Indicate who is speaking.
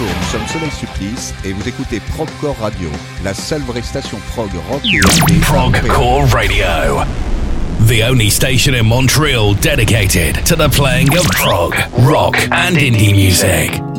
Speaker 1: Bonjour, nous sommes Soleil Supplice et vous écoutez Progcore Radio, la seule vraie station prog rock et indé.
Speaker 2: Progcore Radio, the only station in Montreal dedicated to the playing of prog, rock and indie music.